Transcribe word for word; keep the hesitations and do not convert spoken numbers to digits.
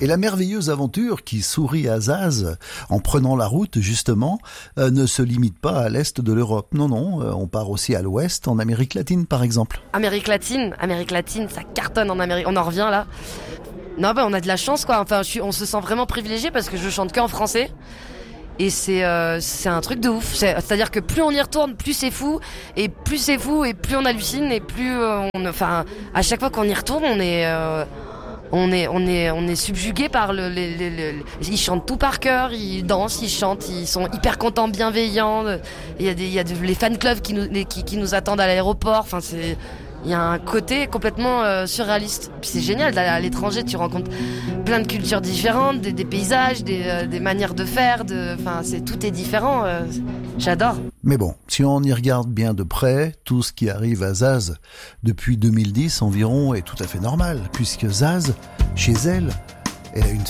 Et la merveilleuse aventure qui sourit à Zaz en prenant la route, justement, euh, ne se limite pas à l'est de l'Europe. Non, non, euh, on part aussi à l'ouest, en Amérique latine, par exemple. Amérique latine, Amérique latine, ça cartonne en Amérique. On en revient là. Non, bah on a de la chance, quoi. Enfin, je suis, on se sent vraiment privilégié parce que je chante qu'en français. Et c'est euh, c'est un truc de ouf. C'est, c'est-à-dire que plus on y retourne, plus c'est fou. Et plus c'est fou, et plus on hallucine, et plus euh, on... Enfin, à chaque fois qu'on y retourne, on est... Euh, On est, on est, on est subjugué par le, les, les, les, ils chantent tout par cœur, ils dansent, ils chantent, ils sont hyper contents, bienveillants. Il y a des, il y a des, les fan clubs qui nous, qui, qui nous attendent à l'aéroport. Enfin, c'est, il y a un côté complètement euh, surréaliste. Puis c'est génial d'aller à l'étranger, tu rencontres plein de cultures différentes, des, des paysages, des, euh, des manières de faire, de, enfin, c'est tout est différent. Euh, j'adore. Mais bon, si on y regarde bien de près, tout ce qui arrive à Zaz depuis deux mille dix environ est tout à fait normal, puisque Zaz, chez elle, elle a une